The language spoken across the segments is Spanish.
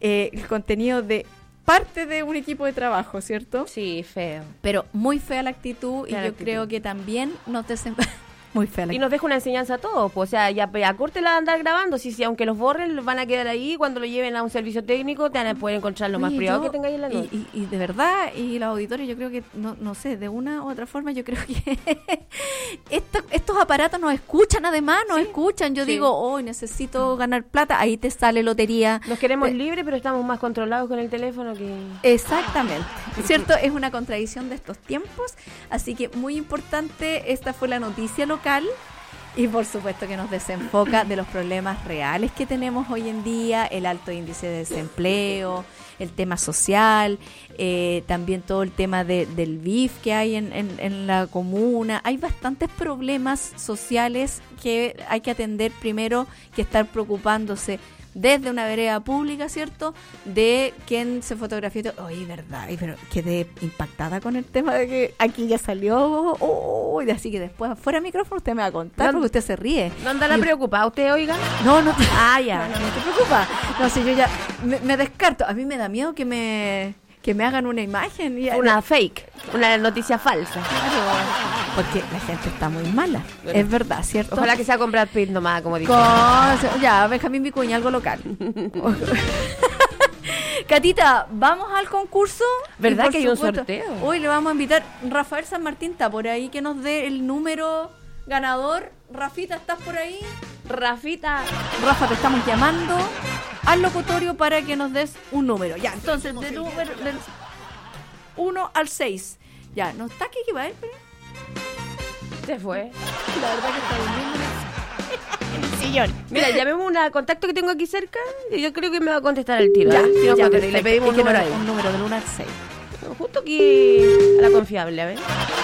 el contenido de parte de un equipo de trabajo, ¿cierto? Sí, feo. Pero muy fea la actitud, y yo creo que también nos muy fea la actitud. Y nos deja una enseñanza a todos, pues, o sea, ya córtela de andar grabando, si aunque los borren, los van a quedar ahí, cuando lo lleven a un servicio técnico, te van a poder encontrar lo más privado que tengáis en la noche. Y de verdad, y los auditores, yo creo que, no sé, de una u otra forma, yo creo que estos aparatos nos escuchan, además, escuchan. Yo digo, hoy necesito ganar plata, ahí te sale lotería. Nos queremos libres, pero estamos más controlados con el teléfono que... Exactamente, ¿cierto? Es una contradicción de estos tiempos, así que muy importante, esta fue la noticia local. Y por supuesto que nos desenfoca de los problemas reales que tenemos hoy en día, el alto índice de desempleo, el tema social, también todo el tema del BIF que hay en la comuna. Hay bastantes problemas sociales que hay que atender primero, que estar preocupándose desde una vereda pública, ¿cierto?, de quién se fotografió. Oye, verdad, pero quedé impactada con el tema de que aquí ya salió, así que después afuera del micrófono usted me va a contar, porque usted se ríe. ¿No andará preocupada usted, oiga? No. Ah, ya. No te preocupa. No, si yo ya me descarto. A mí me da miedo que me hagan una imagen. Una fake, una noticia falsa. Claro, porque la gente está muy mala. Bueno, es verdad, ¿cierto? Ojalá que sea con Brad Pitt nomás, como dice. Ya, Benjamín Vicuña, algo local. Catita, ¿vamos al concurso? ¿Verdad que hay un sorteo? Hoy le vamos a invitar. Rafael San Martín está por ahí, que nos dé el número ganador. Rafita, ¿estás por ahí? Rafa, te estamos llamando al locutorio para que nos des un número. Ya, entonces, del 1 al 6. Ya, ¿no está aquí que va él? Se fue. La verdad que está durmiendo en el sillón. Mira, llamemos a contacto que tengo aquí cerca y yo creo que me va a contestar al tiro. Ya, le pedimos un número ahí. Un número del 1 al 6. Justo aquí a la confiable, a ver.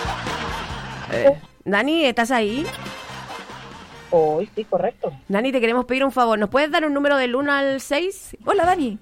Dani, ¿estás ahí? Sí, correcto. Dani, te queremos pedir un favor. ¿Nos puedes dar un número del 1 al 6? Hola, Dani.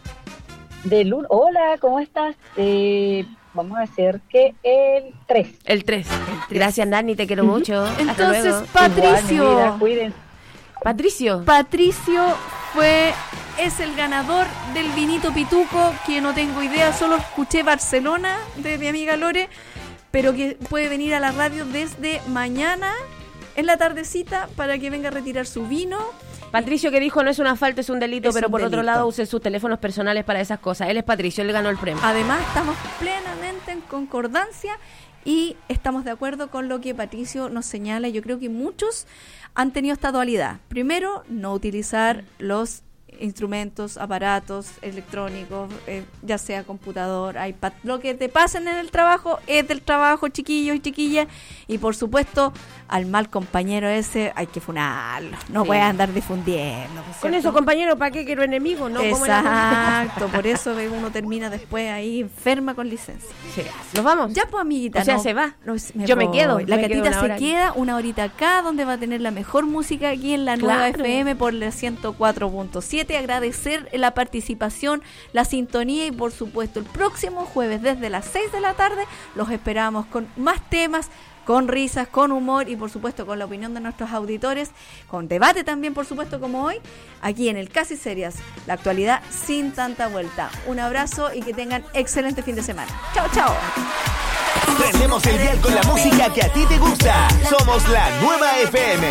Hola, ¿cómo estás? Vamos a hacer que el 3. El 3. Gracias, Dani, te quiero mucho. Entonces, Patricio. Igual, cuídense. Patricio es el ganador del vinito pituco, que no tengo idea, solo escuché Barcelona de mi amiga Lore, pero que puede venir a la radio desde mañana en la tardecita para que venga a retirar su vino. Patricio, que dijo no es una falta, es un delito, pero por otro lado use sus teléfonos personales para esas cosas. Él es Patricio, él ganó el premio. Además, estamos plenamente en concordancia y estamos de acuerdo con lo que Patricio nos señala. Yo creo que muchos han tenido esta dualidad. Primero, no utilizar los instrumentos, aparatos electrónicos, ya sea computador, iPad, lo que te pasen en el trabajo es del trabajo, chiquillos y chiquillas, y por supuesto al mal compañero ese hay que funarlo, no puede andar difundiendo, ¿cierto? Con eso, compañero, ¿para qué quiero enemigo? No, exacto, por eso uno termina después ahí enferma con licencia. Sí. ¿Nos vamos? Ya, pues, amiguita. O sea, se va. Me quedo. La Catita se queda una horita acá, donde va a tener la mejor música aquí en la nueva FM por la 104.7. Agradecer la participación, la sintonía y por supuesto el próximo jueves desde las 6 de la tarde los esperamos con más temas, con risas, con humor y por supuesto con la opinión de nuestros auditores, con debate también por supuesto como hoy, aquí en el Casi Serias, la actualidad sin tanta vuelta. Un abrazo y que tengan excelente fin de semana. Chao, chao. Prendemos el dial con la música que a ti te gusta. Somos la nueva FM.